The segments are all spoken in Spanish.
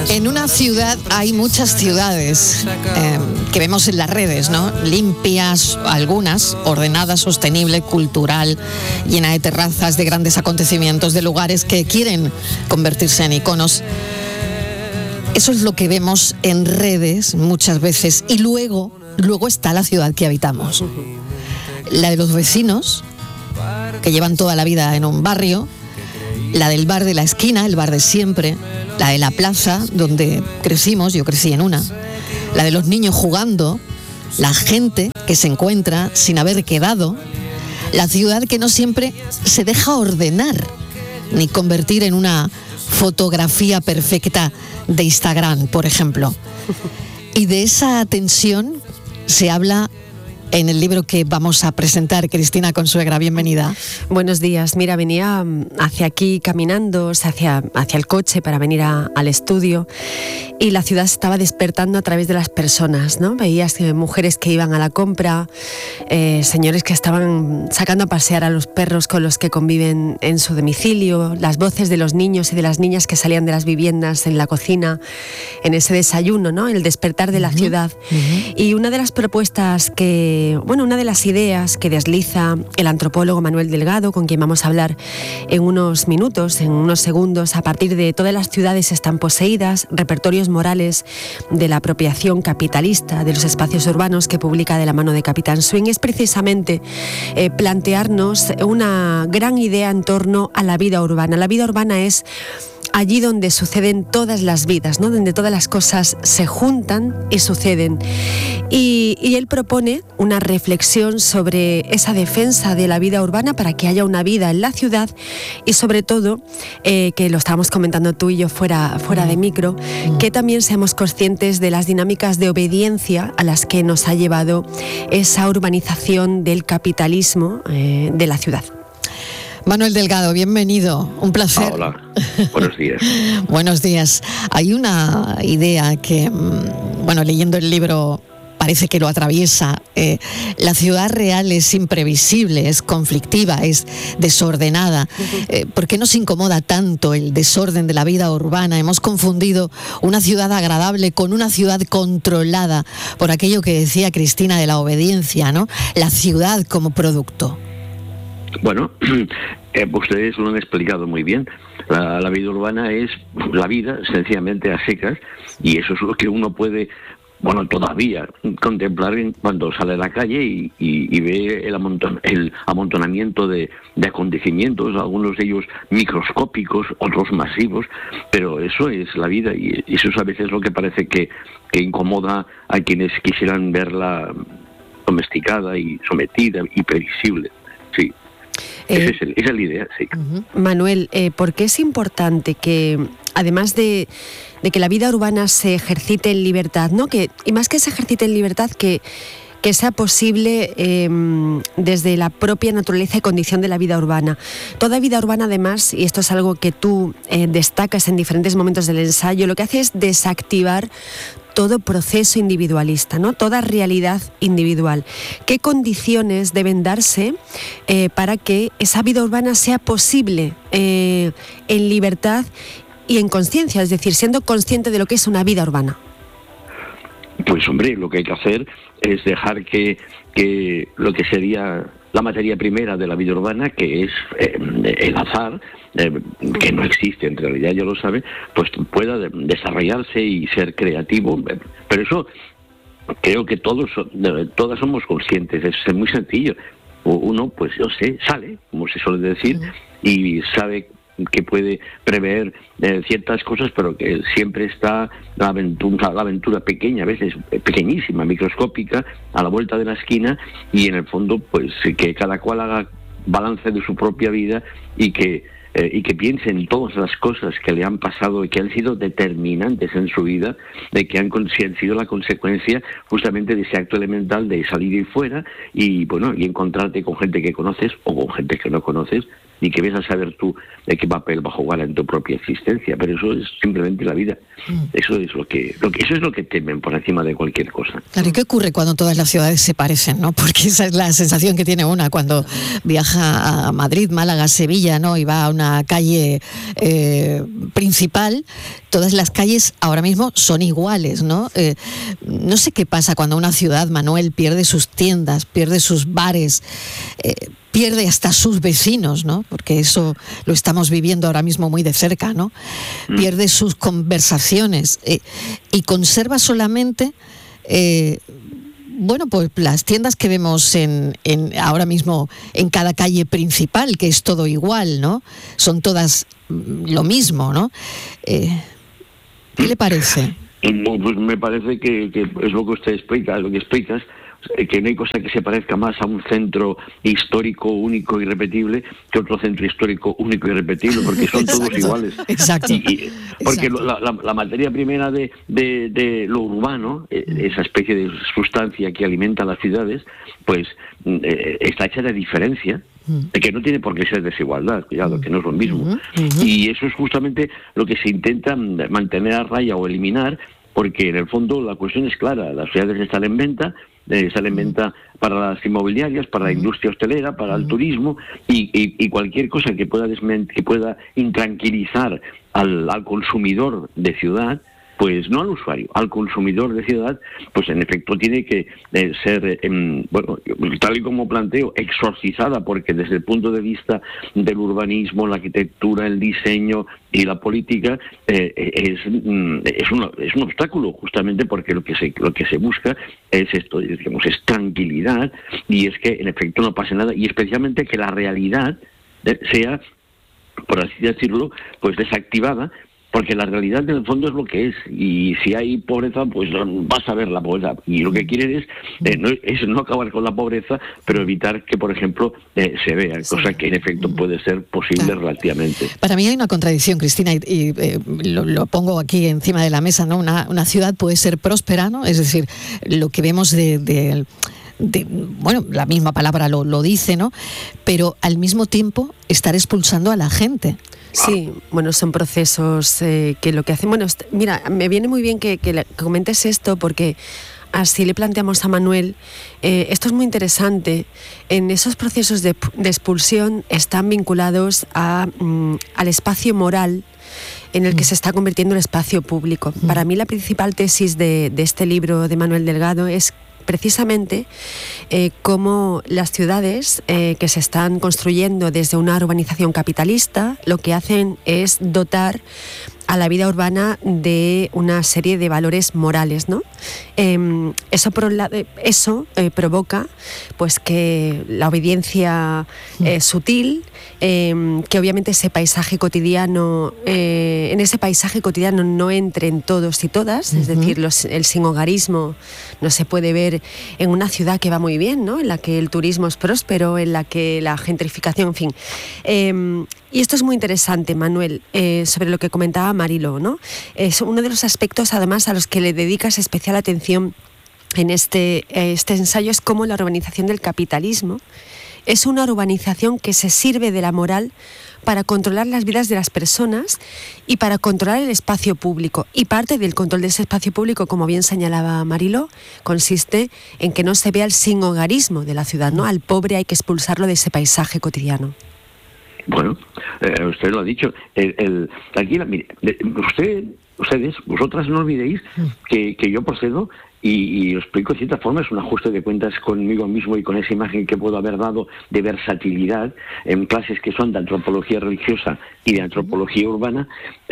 En una ciudad hay muchas ciudades que vemos en las redes, ¿no? Limpias, algunas, ordenadas, sostenible, cultural, llena de terrazas, de grandes acontecimientos, de lugares que quieren convertirse en iconos. Eso es lo que vemos en redes muchas veces. Y luego está la ciudad que habitamos. La de los vecinos, que llevan toda la vida en un barrio. La del bar de la esquina, el bar de siempre. La de la plaza, donde crecimos, yo crecí en una. La de los niños jugando. La gente que se encuentra sin haber quedado. La ciudad que no siempre se deja ordenar, ni convertir en una fotografía perfecta de Instagram, por ejemplo. Y de esa tensión se habla en el libro que vamos a presentar. Cristina Consuegra, bienvenida. Buenos días. Mira, venía hacia aquí caminando, hacia el coche para venir al estudio, y la ciudad se estaba despertando a través de las personas, ¿no? Veías mujeres que iban a la compra, señores que estaban sacando a pasear a los perros con los que conviven en su domicilio, las voces de los niños y de las niñas que salían de las viviendas en la cocina, en ese desayuno, ¿no? El despertar de la ciudad. Y una de las propuestas una de las ideas que desliza el antropólogo Manuel Delgado, con quien vamos a hablar en unos minutos, en unos segundos, a partir de todas las ciudades están poseídas, repertorios morales de la apropiación capitalista de los espacios urbanos, que publica de la mano de Capitán Swing, es precisamente plantearnos una gran idea en torno a la vida urbana. La vida urbana es allí donde suceden todas las vidas, ¿no? Donde todas las cosas se juntan y suceden. Y él propone una reflexión sobre esa defensa de la vida urbana para que haya una vida en la ciudad, y sobre todo, que lo estábamos comentando tú y yo fuera de micro, que también seamos conscientes de las dinámicas de obediencia a las que nos ha llevado esa urbanización del capitalismo de la ciudad. Manuel Delgado, bienvenido, un placer. Hola, buenos días. Buenos días. Hay una idea que, leyendo el libro parece que lo atraviesa. La ciudad real es imprevisible, es conflictiva, es desordenada. ¿Por qué nos incomoda tanto el desorden de la vida urbana? Hemos confundido una ciudad agradable con una ciudad controlada por aquello que decía Cristina de la obediencia, ¿no? La ciudad como producto. Bueno, ustedes lo han explicado muy bien. La vida urbana es la vida sencillamente a secas, y eso es lo que uno puede, todavía contemplar cuando sale a la calle y ve el amontonamiento de acontecimientos, algunos de ellos microscópicos, otros masivos, pero eso es la vida, y eso es a veces lo que parece que incomoda a quienes quisieran verla domesticada y sometida y previsible. Sí. Esa es la idea, sí. Manuel, ¿por qué es importante que, además de que la vida urbana se ejercite en libertad, ¿no? Y más que se ejercite en libertad, que sea posible desde la propia naturaleza y condición de la vida urbana? Toda vida urbana, además, y esto es algo que tú destacas en diferentes momentos del ensayo, lo que hace es desactivar todo proceso individualista, ¿no? Toda realidad individual. ¿Qué condiciones deben darse para que esa vida urbana sea posible en libertad y en conciencia, es decir, siendo consciente de lo que es una vida urbana? Pues hombre, lo que hay que hacer es dejar que lo que sería la materia primera de la vida urbana, que es el azar, que no existe en realidad, ya lo sabe, pues pueda desarrollarse y ser creativo. Pero eso creo que todas somos conscientes, es muy sencillo. Uno, pues yo sé, sale, como se suele decir, y sabe que puede prever ciertas cosas, pero que siempre está la aventura pequeña, a veces pequeñísima, microscópica, a la vuelta de la esquina, y en el fondo pues que cada cual haga balance de su propia vida y que piense en todas las cosas que le han pasado y que han sido determinantes en su vida, de que han sido la consecuencia justamente de ese acto elemental de salir y fuera y encontrarte con gente que conoces o con gente que no conoces, y que ves a saber tú de qué papel va a jugar en tu propia existencia, pero eso es simplemente la vida. Eso es lo que temen por encima de cualquier cosa. Claro, ¿y qué ocurre cuando todas las ciudades se parecen, no? Porque esa es la sensación que tiene una cuando viaja a Madrid, Málaga, Sevilla, ¿no? Y va a una calle principal. Todas las calles ahora mismo son iguales, ¿no? No sé qué pasa cuando una ciudad, Manuel, pierde sus tiendas, pierde sus bares, pierde hasta sus vecinos, ¿no? Porque eso lo estamos viviendo ahora mismo muy de cerca, ¿no? Pierde sus conversaciones y conserva solamente, pues las tiendas que vemos en ahora mismo en cada calle principal, que es todo igual, ¿no? Son todas lo mismo, ¿no? ¿Qué le parece? Pues me parece que es lo que usted explica, lo que explicas, que no hay cosa que se parezca más a un centro histórico único y irrepetible que otro centro histórico único y irrepetible, porque son todos iguales. Exacto. Porque la materia primera de lo urbano, esa especie de sustancia que alimenta las ciudades, pues está hecha de diferencia, de que no tiene por qué ser desigualdad, cuidado, que no es lo mismo. Y eso es justamente lo que se intenta mantener a raya o eliminar, porque en el fondo la cuestión es clara: las ciudades están en venta para las inmobiliarias, para la industria hostelera, para el turismo, y cualquier cosa que pueda intranquilizar al consumidor de ciudad, pues no al usuario, al consumidor de ciudad, pues en efecto tiene que ser, tal y como planteo, exorcizada, porque desde el punto de vista del urbanismo, la arquitectura, el diseño y la política es un obstáculo, justamente porque lo que se busca es esto, digamos, es tranquilidad, y es que en efecto no pase nada, y especialmente que la realidad sea, por así decirlo, pues desactivada, porque la realidad en el fondo es lo que es, y si hay pobreza, pues vas a ver la pobreza, y lo que quieren es no acabar con la pobreza, pero evitar que, por ejemplo, se vea, cosa que en efecto puede ser posible relativamente. Para mí hay una contradicción, Cristina, y lo pongo aquí encima de la mesa, ¿no? Una ciudad puede ser próspera, ¿no? Es decir, lo que vemos la misma palabra lo dice, ¿no? Pero al mismo tiempo estar expulsando a la gente. Sí, son procesos que lo que hacen... Mira, me viene muy bien que comentes esto, porque así le planteamos a Manuel, esto es muy interesante. En esos procesos de expulsión están vinculados al espacio moral en el que se está convirtiendo el espacio público. Para mí la principal tesis de este libro de Manuel Delgado es precisamente cómo las ciudades que se están construyendo desde una urbanización capitalista lo que hacen es dotar a la vida urbana de una serie de valores morales, ¿no? Eso provoca pues que la obediencia sutil, que obviamente ese paisaje cotidiano, en ese paisaje cotidiano no entren todos y todas, es decir, el sinhogarismo no se puede ver en una ciudad que va muy bien, ¿no? En la que el turismo es próspero, en la que la gentrificación, en fin. Y esto es muy interesante, Manuel, sobre lo que comentaba Mariló, ¿no? Es uno de los aspectos, además, a los que le dedicas especial atención en este ensayo, es cómo la urbanización del capitalismo es una urbanización que se sirve de la moral para controlar las vidas de las personas y para controlar el espacio público. Y parte del control de ese espacio público, como bien señalaba Mariló, consiste en que no se vea el sinhogarismo de la ciudad, ¿no? Al pobre hay que expulsarlo de ese paisaje cotidiano. Bueno, usted lo ha dicho. Tranquila, mire, vosotras no olvidéis que yo procedo y lo explico de cierta forma, es un ajuste de cuentas conmigo mismo y con esa imagen que puedo haber dado de versatilidad en clases que son de antropología religiosa y de antropología urbana.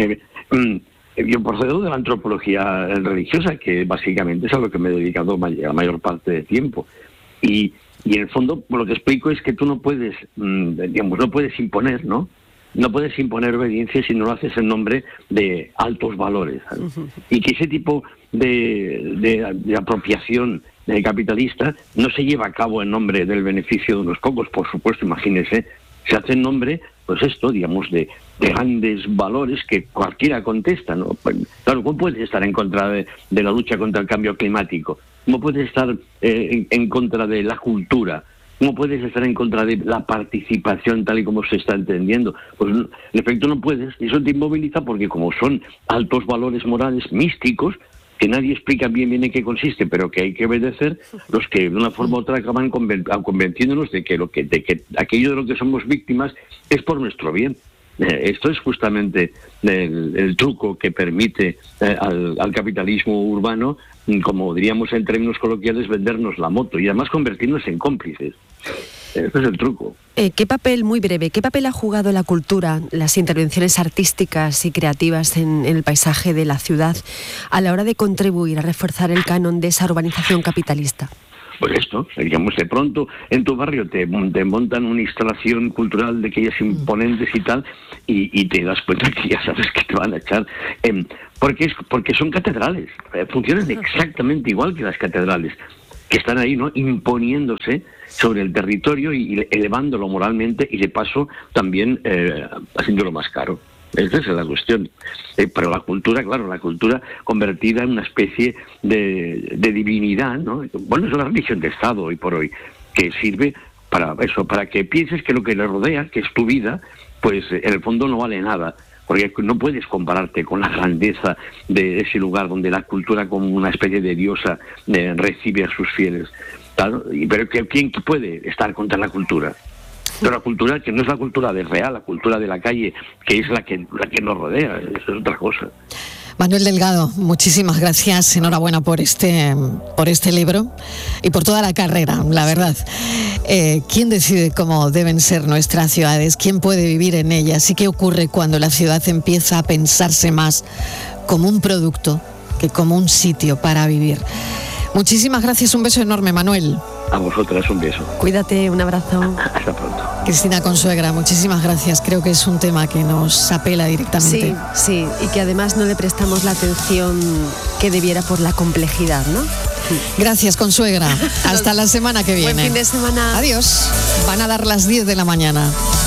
Yo procedo de la antropología religiosa, que básicamente es a lo que me he dedicado la mayor parte del tiempo. Y en el fondo lo que explico es que tú no puedes, no puedes imponer, ¿no? No puedes imponer obediencia si no lo haces en nombre de altos valores, ¿sabes? Y que ese tipo de apropiación capitalista no se lleva a cabo en nombre del beneficio de unos pocos, por supuesto, imagínese, se hace en nombre, pues esto, digamos, de grandes valores que cualquiera contesta, ¿no? Claro, ¿cómo puedes estar en contra de la lucha contra el cambio climático? ¿Cómo puedes estar en contra de la cultura ¿Cómo puedes estar en contra de la participación tal y como se está entendiendo? Pues en efecto no puedes, y eso te inmoviliza porque como son altos valores morales místicos, que nadie explica bien en qué consiste, pero que hay que obedecer, los que de una forma u otra acaban convenciéndonos de que aquello de lo que somos víctimas es por nuestro bien. Esto es justamente el truco que permite al capitalismo urbano, como diríamos en términos coloquiales, vendernos la moto y además convertirnos en cómplices. Ese es el truco. ¿Qué papel, muy breve, qué papel ha jugado la cultura, las intervenciones artísticas y creativas en el paisaje de la ciudad a la hora de contribuir a reforzar el canon de esa urbanización capitalista? Pues esto, digamos, de pronto en tu barrio te montan una instalación cultural de aquellas imponentes y tal, y te das cuenta que ya sabes que te van a echar, porque son catedrales, funcionan exactamente igual que las catedrales, que están ahí, ¿no?, imponiéndose sobre el territorio y elevándolo moralmente y de paso también haciéndolo más caro. Esa es la cuestión. Pero la cultura, claro, la cultura convertida en una especie de divinidad, ¿no? Bueno, es una religión de Estado hoy por hoy, que sirve para eso, para que pienses que lo que le rodea, que es tu vida, pues en el fondo no vale nada. Porque no puedes compararte con la grandeza de ese lugar donde la cultura como una especie de diosa recibe a sus fieles. Claro, pero ¿quién puede estar contra la cultura? Pero la cultura que no es la cultura de real, la cultura de la calle, que es la que nos rodea, eso es otra cosa. Manuel Delgado, muchísimas gracias, enhorabuena por este libro y por toda la carrera, la verdad. ¿Quién decide cómo deben ser nuestras ciudades? ¿Quién puede vivir en ellas? ¿Y qué ocurre cuando la ciudad empieza a pensarse más como un producto que como un sitio para vivir? Muchísimas gracias, un beso enorme, Manuel. A vosotras un beso. Cuídate, un abrazo. Hasta pronto. Cristina Consuegra, muchísimas gracias. Creo que es un tema que nos apela directamente. Sí, y que además no le prestamos la atención que debiera por la complejidad, ¿no? Gracias, Consuegra. Hasta la semana que viene. Buen fin de semana. Adiós. Van a dar las 10 de la mañana.